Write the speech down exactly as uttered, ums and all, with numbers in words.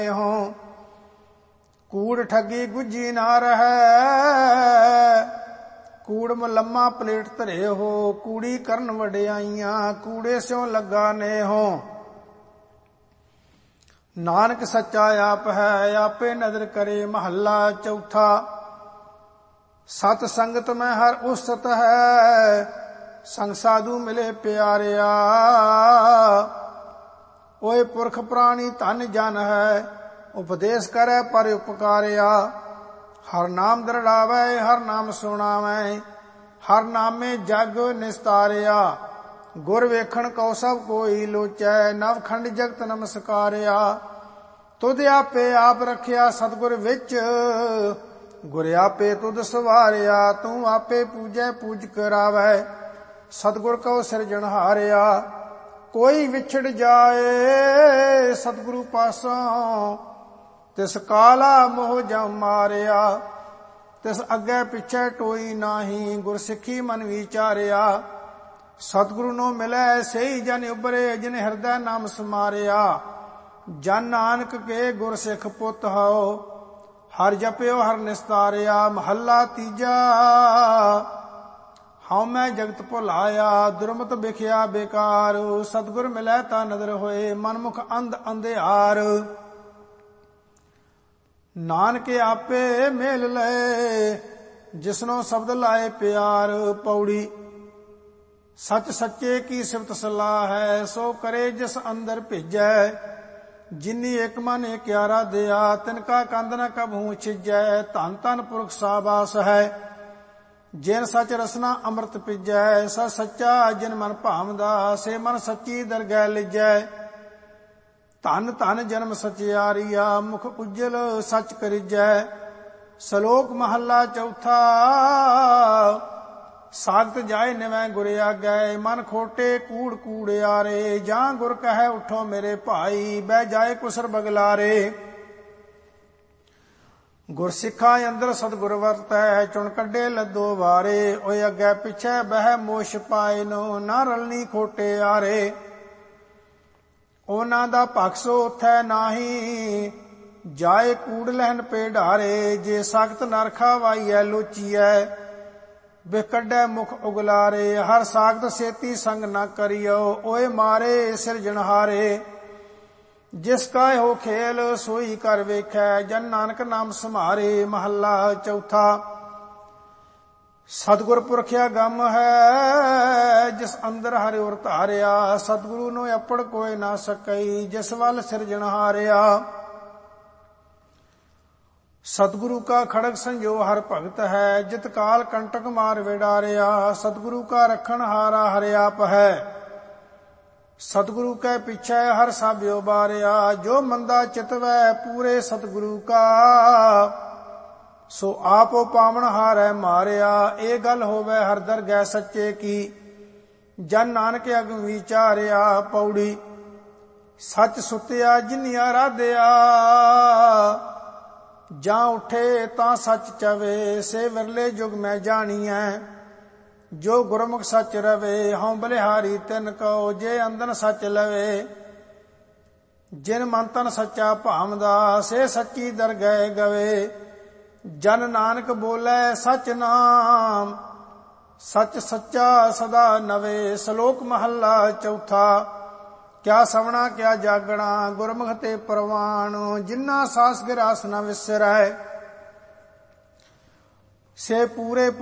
हो। कूड़ ठगी गुज्जी ना रहे, कूड़ मलम्मा पलेट धरे हो। कूड़ी करन वडियाइयां, कूड़े स्यों लगा ने हो। नानक सच्चा आप है, आपे नदर करे। महला चौथा। सत संगत में हर उस्तत है, संग साधु मिले प्यारिया। ओए पुरख प्राणी धन जन है, उपदेश करे पर उपकारिया। हर नाम दृढ़ावे, हर नाम सुनावे, हर नामे जग निस्तारिया। गुर वेखण को सब कोई लोचै, नवखंड जगत नमस्कारिया। तुध आपे आप रखिया सतगुर विच, गुर आपे तुध सवारिया। तू आपे पूजै पूज करावै, सतगुर को सिरजनहारिया। कोई विछड़ जाए सतगुरु पासों, तिस काला मोह जम मारिया। तिस अग्गे पिछे टोई नाही, गुर सिखी मन विचारिया। सतगुरु नो मिलै सही जन उबरे, जिन हृदय नाम समारिया। जन नानक के गुर सिख पुत हो, हर जप्यो हर निस्तारिया। महला तीजा। हाउ मैं जगत भुलाया, दुरमत बिखिया बेकार। सतगुर मिलै ता नदर होए, मनमुख अंध अंधियार। नानक आपे मेल लए, जिसनो शब्द लाए प्यार। पौड़ी। सच सच्चे की सिफत सलाह है, सो करे जिस अंदर भेजै। जिनी एक मन क्यारा दिया, तिनका कंद न कभू छिजै। धन धन पुरख साबास है, जिन सच रसना अमृत पिजै। स सच्चा जिन मन भावदा, से मन सच्ची दरगह लिजै। धन धन जन्म सचियारिया, मुख उज्जल सच करिजै। सलोक महला चौथा। सागत जाए निवै गुर आगै, मन खोटे कूड़ कूड़ियारे। जां गुर कहे उठो मेरे भाई, बह जाए कुसर बगलारे। गुर सिखा अंदर सतगुर वरतै, चुन कड्डे लद्दो वारे। ओए अग्गै पिछे बह मोश पाए नो, ना रलनी खोटे यारे। ओना दा पक्षो उथै नाही, जाए कूड़ लहन पे ढारे। जे सख्त नरखा वाईऐ लोचीऐ, वे कड्डै मुख उगलारे। हर सागत सेती संग न करियो, ओए मारे सिरजनहारे। जिसका हो खेल सोई कर वेखै, जन नानक नाम समारे। महला चौथा। सतगुर पुरखिया गम है, जिस अंदर हरि उर धारिया। सतगुरु नो अपड़ कोई ना सकई, जिस वल सिरजनहारिया। सतगुरु का खड़ग संजो हर भगत है, जित काल कंटक मार विडारिया। सतगुरु का रखन हारा हर आप है, सतगुरु के पीछे हर साबियो बारिया। जो मंदा चितवै पूरे सतगुरु का, सो आपो पावन हारै मारिया। ए गल होवे हर दरगह सच्चे की, जन नानक अगम विचारिया। पौड़ी। सच सुतिया जिन्नी आराध्या, जां उठे तां सच चवे। से विरले जुग में जानिए, जो गुरमुख सच रवे। हऊँ बलिहारी तिन को, जे अंदन सच लवे। जिन मन तन सच्चा भावदा, से सच्ची दरगह गवे। जन नानक बोले सच नाम, सच सच्चा सदा नवे। सलोक महला चौथा। क्या सवना क्या जागना, गुरमुख ते परवान। जिन्ना सास गिरास न विसरै, से पूरे